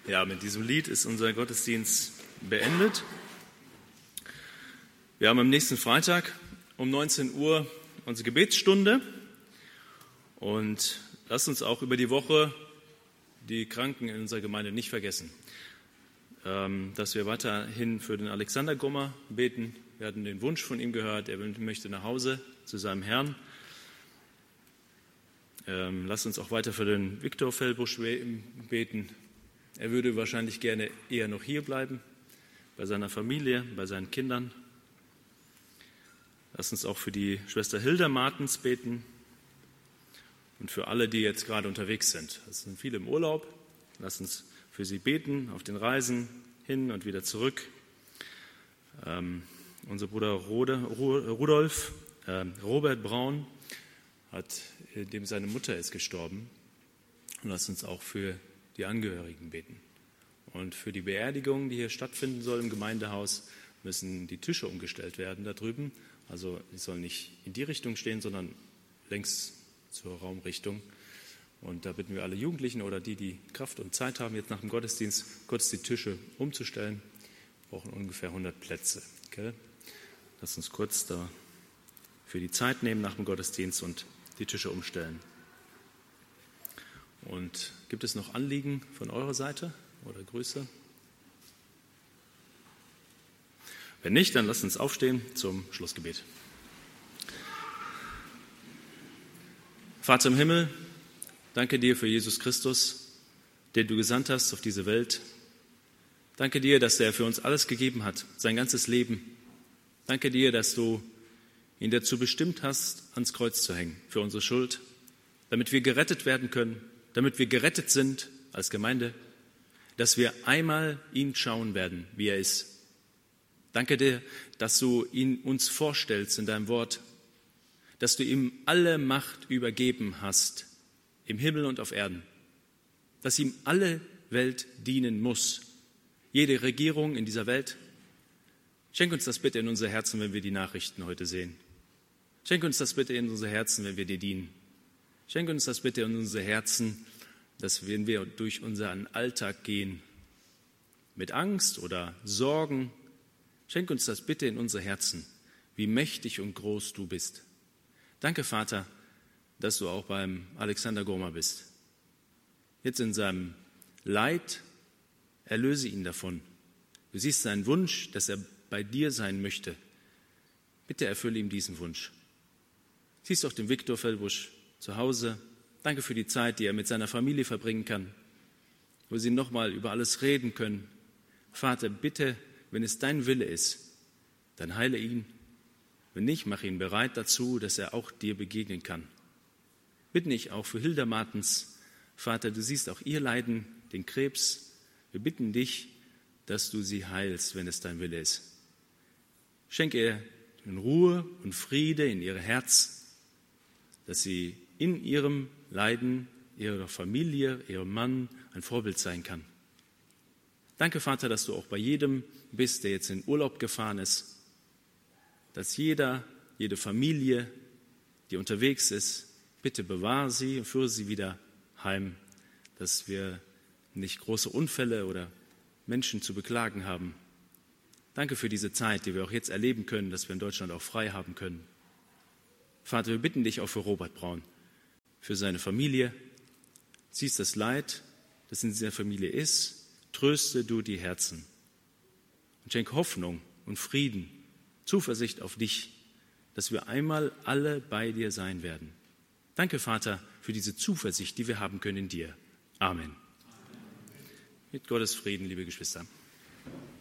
Ja, mit diesem Lied ist unser Gottesdienst beendet. Wir haben am nächsten Freitag um 19 Uhr unsere Gebetsstunde und lasst uns auch über die Woche die Kranken in unserer Gemeinde nicht vergessen, dass wir weiterhin für den Alexander Gommer beten. Wir hatten den Wunsch von ihm gehört, er möchte nach Hause zu seinem Herrn. Lasst uns auch weiter für den Viktor Fellbusch beten. Er würde wahrscheinlich gerne eher noch hier bleiben, bei seiner Familie, bei seinen Kindern. Lasst uns auch für die Schwester Hilda Martens beten und für alle, die jetzt gerade unterwegs sind. Es sind viele im Urlaub. Lasst uns für sie beten, auf den Reisen hin und wieder zurück. Unser Bruder Rudolf, Robert Braun, dem seine Mutter ist gestorben. Und lasst uns auch für die Angehörigen beten. Und für die Beerdigung, die hier stattfinden soll im Gemeindehaus, müssen die Tische umgestellt werden da drüben. Also die sollen nicht in die Richtung stehen, sondern längs zur Raumrichtung. Und da bitten wir alle Jugendlichen oder die Kraft und Zeit haben, jetzt nach dem Gottesdienst kurz die Tische umzustellen. Wir brauchen ungefähr 100 Plätze. Okay? Lasst uns kurz da für die Zeit nehmen nach dem Gottesdienst und die Tische umstellen. Und gibt es noch Anliegen von eurer Seite oder Grüße? Wenn nicht, dann lasst uns aufstehen zum Schlussgebet. Vater im Himmel, danke dir für Jesus Christus, den du gesandt hast auf diese Welt. Danke dir, dass er für uns alles gegeben hat, sein ganzes Leben. Danke dir, dass du ihn dazu bestimmt hast, ans Kreuz zu hängen für unsere Schuld, damit wir gerettet werden können, damit wir gerettet sind als Gemeinde, dass wir einmal ihn schauen werden, wie er ist. Danke dir, dass du ihn uns vorstellst in deinem Wort, dass du ihm alle Macht übergeben hast, im Himmel und auf Erden, dass ihm alle Welt dienen muss, jede Regierung in dieser Welt. Schenk uns das bitte in unser Herzen, wenn wir die Nachrichten heute sehen. Schenk uns das bitte in unser Herzen, wenn wir dir dienen. Schenk uns das bitte in unser Herzen, dass wenn wir durch unseren Alltag gehen, mit Angst oder Sorgen, schenk uns das bitte in unser Herzen, wie mächtig und groß du bist. Danke, Vater, dass du auch beim Alexander Gommer bist. Jetzt in seinem Leid, erlöse ihn davon. Du siehst seinen Wunsch, dass er bei dir sein möchte. Bitte erfülle ihm diesen Wunsch. Siehst auch den Viktor Fellbusch zu Hause. Danke für die Zeit, die er mit seiner Familie verbringen kann, wo sie nochmal über alles reden können. Vater, bitte, wenn es dein Wille ist, dann heile ihn. Wenn nicht, mach ihn bereit dazu, dass er auch dir begegnen kann. Bitte ich auch für Hilda Martens. Vater, du siehst auch ihr Leiden, den Krebs. Wir bitten dich, dass du sie heilst, wenn es dein Wille ist. Schenke ihr Ruhe und Friede in ihr Herz, dass sie in ihrem Leiden, ihrer Familie, ihrem Mann ein Vorbild sein kann. Danke, Vater, dass du auch bei jedem bist, der jetzt in Urlaub gefahren ist, dass jede Familie, die unterwegs ist, bitte bewahre sie und führe sie wieder heim, dass wir nicht große Unfälle oder Menschen zu beklagen haben. Danke für diese Zeit, die wir auch jetzt erleben können, dass wir in Deutschland auch frei haben können. Vater, wir bitten dich auch für Robert Braun, für seine Familie. Siehst das Leid, das in dieser Familie ist, tröste du die Herzen und schenk Hoffnung und Frieden, Zuversicht auf dich, dass wir einmal alle bei dir sein werden. Danke, Vater, für diese Zuversicht, die wir haben können in dir. Amen. Mit Gottes Frieden, liebe Geschwister.